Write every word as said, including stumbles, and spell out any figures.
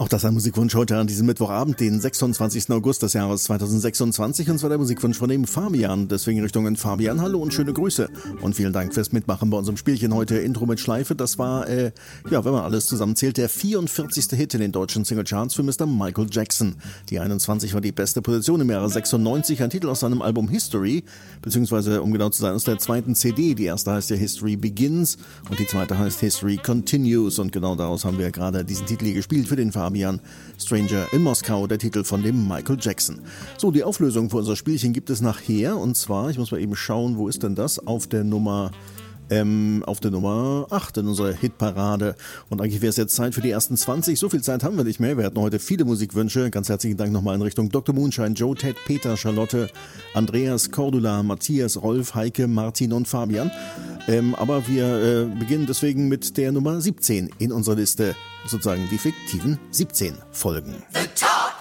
Auch das ein Musikwunsch heute an diesem Mittwochabend, den sechsundzwanzigsten August des Jahres zweitausendsechsundzwanzig. Und zwar der Musikwunsch von dem Fabian. Deswegen Richtungen Fabian, hallo und schöne Grüße. Und vielen Dank fürs Mitmachen bei unserem Spielchen heute. Intro mit Schleife. Das war, äh, ja, wenn man alles zusammenzählt, der vierundvierzigste Hit in den deutschen Singlecharts für Mister Michael Jackson. Die einundzwanzig war die beste Position im Jahre sechsundneunzig. Ein Titel aus seinem Album History, beziehungsweise, um genau zu sein, aus der zweiten C D. Die erste heißt ja History Begins und die zweite heißt History Continues. Und genau daraus haben wir gerade diesen Titel hier gespielt für den Fabian. Stranger in Moskau, der Titel von dem Michael Jackson. So, die Auflösung für unser Spielchen gibt es nachher. Und zwar, ich muss mal eben schauen, wo ist denn das? Auf der Nummer... Ähm, auf der Nummer acht in unserer Hitparade. Und eigentlich wäre es jetzt Zeit für die ersten zwanzig. So viel Zeit haben wir nicht mehr. Wir hatten heute viele Musikwünsche. Ganz herzlichen Dank nochmal in Richtung Doktor Moonshine, Joe, Ted, Peter, Charlotte, Andreas, Cordula, Matthias, Rolf, Heike, Martin und Fabian. Ähm, aber wir äh, beginnen deswegen mit der Nummer siebzehn in unserer Liste. Sozusagen die fiktiven siebzehn Folgen.